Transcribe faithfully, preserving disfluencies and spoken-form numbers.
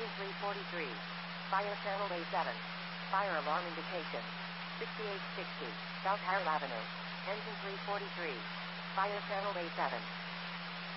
Engine three forty-three. Fire channel A seven. Fire alarm indication. sixty-eight sixty. South Harold Avenue. Engine three forty-three. Fire channel A seven.